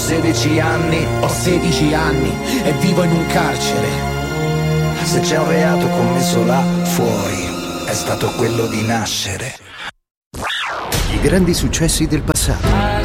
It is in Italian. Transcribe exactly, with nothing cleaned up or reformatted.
sedici anni, ho sedici anni e vivo in un carcere. Se c'è un reato commesso là fuori, è stato quello di nascere. I grandi successi del passato.